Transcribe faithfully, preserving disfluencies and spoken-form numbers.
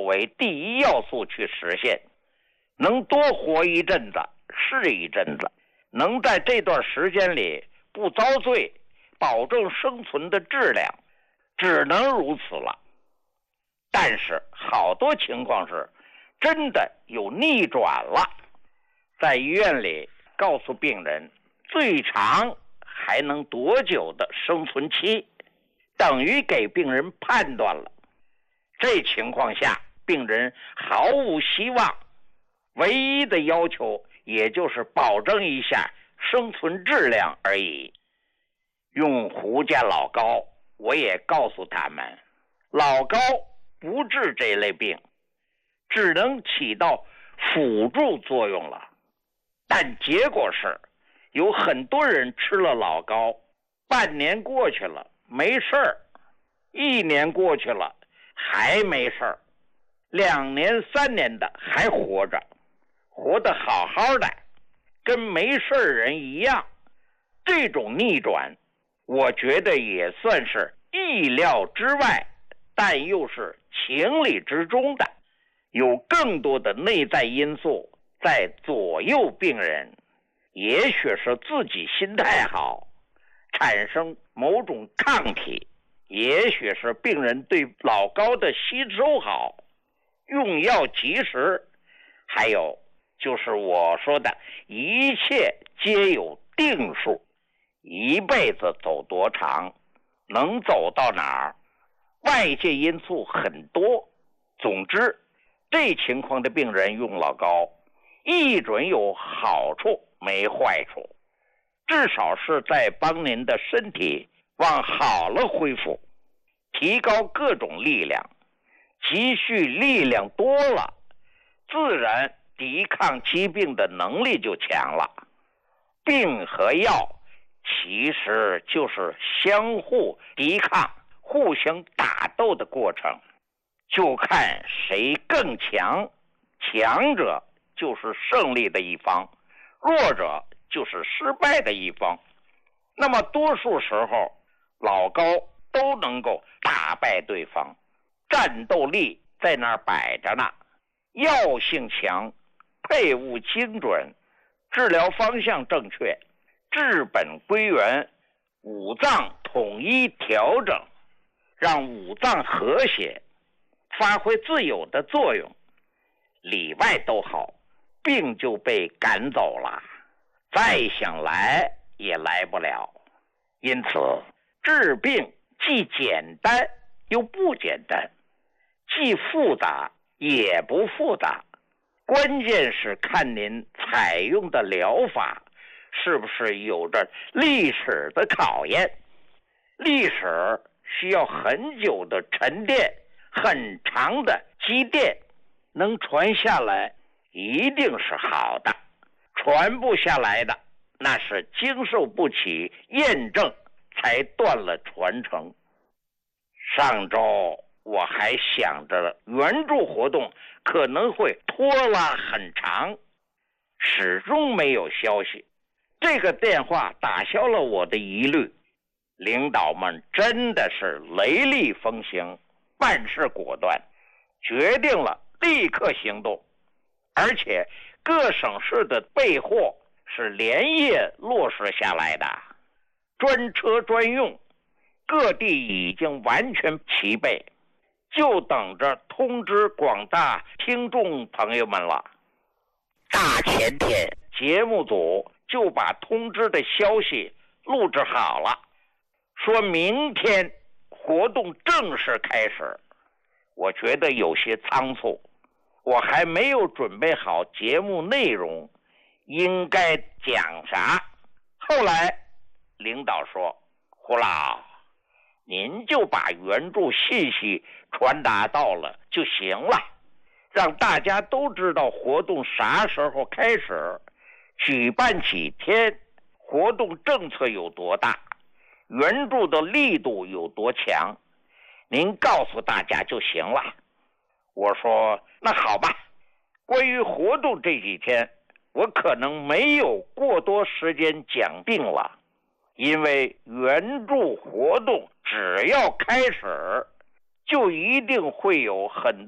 为第一要素去实现，能多活一阵子是一阵子，能在这段时间里不遭罪，保证生存的质量，只能如此了。但是好多情况是真的有逆转了，在医院里告诉病人最长还能多久的生存期，等于给病人判断了。这情况下病人毫无希望，唯一的要求也就是保证一下生存质量而已。用胡家老高，我也告诉他们，老高不治这类病，只能起到辅助作用了。但结果是有很多人吃了老高，半年过去了没事儿，一年过去了还没事儿，两年三年的还活着，活得好好的，跟没事儿人一样。这种逆转我觉得也算是意料之外，但又是情理之中的。有更多的内在因素在左右病人，也许是自己心态好，产生某种抗体，也许是病人对老高的吸收好，用药及时，还有就是我说的一切皆有定数，一辈子走多长，能走到哪儿，外界因素很多。总之这情况的病人用老高一准有好处没坏处，至少是在帮您的身体往好了恢复，提高各种力量，积蓄力量多了，自然抵抗疾病的能力就强了。病和药其实就是相互抵抗、互相打斗的过程，就看谁更强，强者就是胜利的一方，弱者就是失败的一方。那么多数时候老高都能够打败对方，战斗力在那儿摆着呢，药性强，配伍精准，治疗方向正确，治本归元，五脏统一调整，让五脏和谐，发挥自有的作用，里外都好，病就被赶走了，再想来也来不了。因此治病既简单又不简单，既复杂也不复杂，关键是看您采用的疗法是不是有着历史的考验。历史需要很久的沉淀，很长的积淀，能传下来一定是好的，传不下来的那是经受不起验证才断了传承。上周我还想着援助活动可能会拖拉很长，始终没有消息。这个电话打消了我的疑虑，领导们真的是雷厉风行，办事果断，决定了立刻行动，而且各省市的备货是连夜落实下来的，专车专用，各地已经完全齐备，就等着通知广大听众朋友们了。大前天节目组就把通知的消息录制好了，说明天活动正式开始。我觉得有些仓促，我还没有准备好节目内容应该讲啥。后来领导说，胡老，您就把援助信息传达到了就行了，让大家都知道活动啥时候开始，举办几天，活动政策有多大，援助的力度有多强，您告诉大家就行了。我说那好吧，关于活动这几天我可能没有过多时间讲病了，因为援助活动只要开始就一定会有很